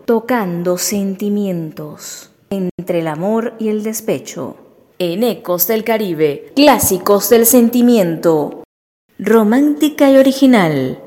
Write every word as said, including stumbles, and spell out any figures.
tocando sentimientos entre el amor y el despecho. En Ecos del Caribe, clásicos del sentimiento, romántica y original.